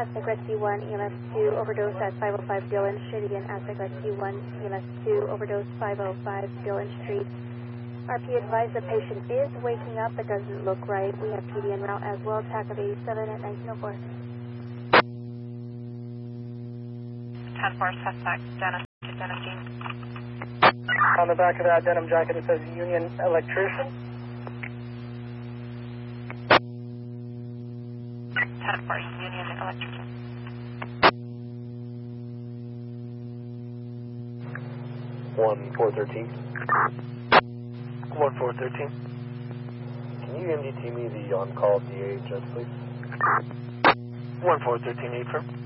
Aztec Rescue 1, EMS 2, overdose at 505 Dillon Street. Again, Aztec Rescue 1, EMS 2, overdose 505 Dillon Street. RP advised the patient is waking up. It doesn't look right. We have PD en route as well. TAC of 87 at 1904. 10-4 suspect, denim jeans. On the back of that denim jacket it says Union Electrician. 10-4 Union Electrician. 1413. 1413. Can you MDT me the on-call DA judge, please? 1413, 8 firm.